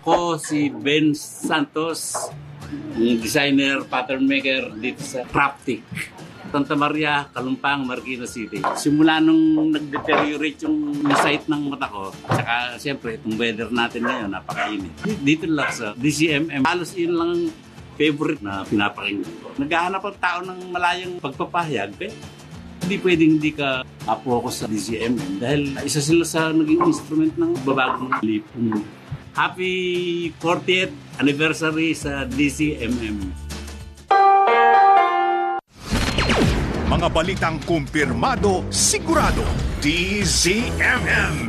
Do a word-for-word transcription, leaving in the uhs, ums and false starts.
Ako si Ben Santos, yung designer, pattern maker dito sa Craftic, Santa Maria, Kalumpang, Marikina City. Simula nung nag-deteriorate yung sight ng mata ko, saka siyempre itong weather natin ngayon, napakainit. Dito lang sa D C M M, halos yun lang favorite na pinapakinggan ko. Naghahanap ang tao ng malayang pagpapahayag, eh. Hindi pwedeng hindi ka focus sa D C M M dahil isa sila sa naging instrument ng babagong lipong. Happy fortieth anniversary sa D C M M. Mga balitang kumpirmado, sigurado. D Z M M.